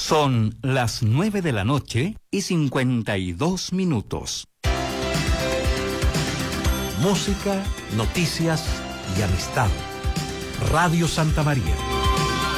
Son las 9:52 PM. Música, noticias y amistad. Radio Santa María.